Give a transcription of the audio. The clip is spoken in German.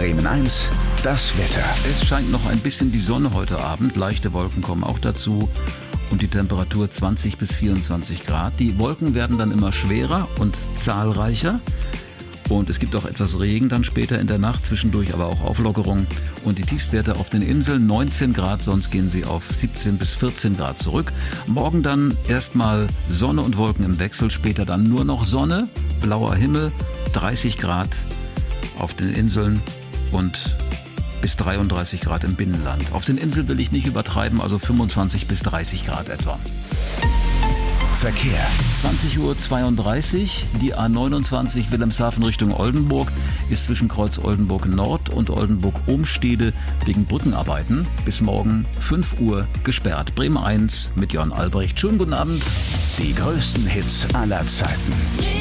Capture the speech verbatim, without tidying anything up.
Bremen eins, das Wetter. Es scheint noch ein bisschen die Sonne heute Abend. Leichte Wolken kommen auch dazu. Und die Temperatur zwanzig bis vierundzwanzig Grad. Die Wolken werden dann immer schwerer und zahlreicher. Und es gibt auch etwas Regen dann später in der Nacht, zwischendurch aber auch Auflockerung. Und die Tiefstwerte auf den Inseln neunzehn Grad, sonst gehen sie auf siebzehn bis vierzehn Grad zurück. Morgen dann erstmal Sonne und Wolken im Wechsel, später dann nur noch Sonne, blauer Himmel, dreißig Grad auf den Inseln und bis dreiunddreißig Grad im Binnenland. Auf den Inseln will ich nicht übertreiben, also fünfundzwanzig bis dreißig Grad etwa. Verkehr. zwanzig Uhr zweiunddreißig, die A neunundzwanzig Wilhelmshaven Richtung Oldenburg ist zwischen Kreuz Oldenburg Nord und Oldenburg Umstede wegen Brückenarbeiten bis morgen fünf Uhr gesperrt. Bremen eins mit Jörn Albrecht. Schönen guten Abend. Die größten Hits aller Zeiten.